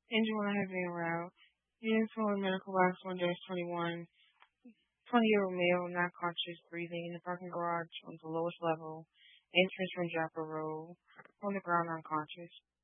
Angela Heavy around. Units for medical wax one dash 21. 20-year-old male, not conscious, breathing in the parking garage on the lowest level. Entrance from Japper Road. On the ground, unconscious.